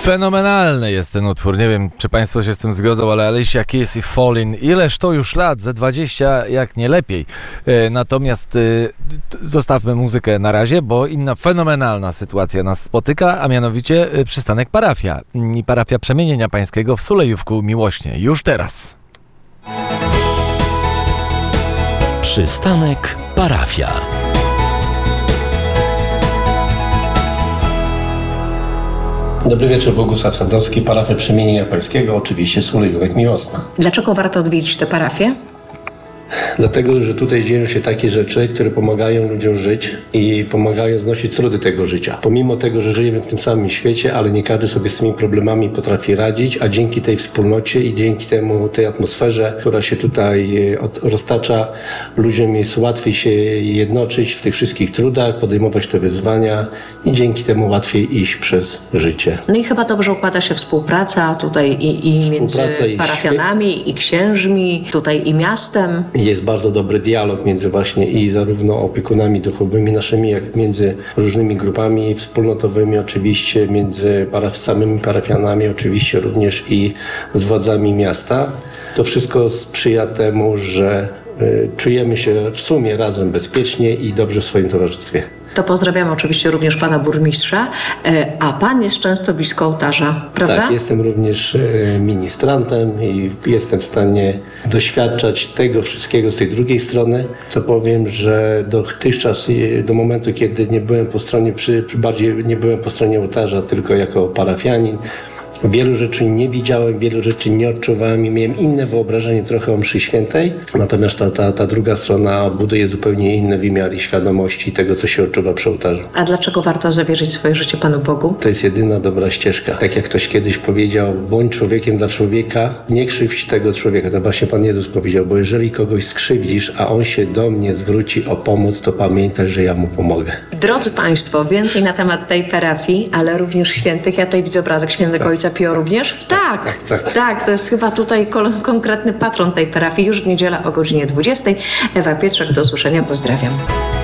Fenomenalny jest ten utwór. Nie wiem, czy Państwo się z tym zgodzą, ale Alicia Keys i Fallin'. Ileż to już lat? Ze 20, jak nie lepiej. Natomiast zostawmy muzykę na razie, bo inna fenomenalna sytuacja nas spotyka, a mianowicie przystanek Parafia. I Parafia Przemienienia Pańskiego w Sulejówku Miłośnie. Już teraz. Przystanek Parafia. Dobry wieczór, Bogusław Sadowski, Parafia Przemienienia Pańskiego, oczywiście Sulejówek Miłosna. Dlaczego warto odwiedzić tę parafię? Dlatego, że tutaj dzieją się takie rzeczy, które pomagają ludziom żyć i pomagają znosić trudy tego życia. Pomimo tego, że żyjemy w tym samym świecie, ale nie każdy sobie z tymi problemami potrafi radzić, a dzięki tej wspólnocie i dzięki tej atmosferze, która się tutaj roztacza, ludziom jest łatwiej się jednoczyć w tych wszystkich trudach, podejmować te wyzwania i dzięki temu łatwiej iść przez życie. No i chyba dobrze układa się współpraca tutaj i między parafianami i księżmi, tutaj i miastem. Jest bardzo dobry dialog między właśnie i zarówno opiekunami duchowymi naszymi, jak między różnymi grupami wspólnotowymi, oczywiście między samymi parafianami, oczywiście również i z władzami miasta. To wszystko sprzyja temu, że czujemy się w sumie razem bezpiecznie i dobrze w swoim towarzystwie. To pozdrawiam oczywiście również pana burmistrza, a pan jest często blisko ołtarza, prawda? Tak, jestem również ministrantem i jestem w stanie doświadczać tego wszystkiego z tej drugiej strony. Co powiem, że dotychczas, do momentu, kiedy nie byłem po stronie ołtarza, tylko jako parafianin, wielu rzeczy nie widziałem, wielu rzeczy nie odczuwałem i miałem inne wyobrażenie trochę o mszy świętej. Natomiast ta druga strona buduje zupełnie inny wymiar i świadomości tego, co się odczuwa przy ołtarzu. A dlaczego warto zawierzyć swoje życie Panu Bogu? To jest jedyna dobra ścieżka. Tak jak ktoś kiedyś powiedział, bądź człowiekiem dla człowieka, nie krzywdź tego człowieka. To właśnie Pan Jezus powiedział, bo jeżeli kogoś skrzywdzisz, a on się do mnie zwróci o pomoc, to pamiętaj, że ja mu pomogę. Drodzy Państwo, więcej na temat tej parafii, ale również świętych. Ja tutaj widzę obrazek świętego Ojca Pio również? Tak, to jest chyba tutaj konkretny patron tej parafii. Już w niedzielę o godzinie 20. Ewa Pietrzak, do usłyszenia, pozdrawiam.